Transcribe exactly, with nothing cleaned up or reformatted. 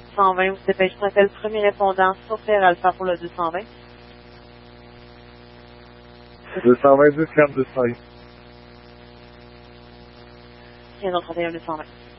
cent vingt, vous dépêchez un appel premier répondant, sauf Alpha pour le deux cent vingt. deux cent vingt, dix, quatre, deux cent vingt. Il y a un autre appel deux cent vingt.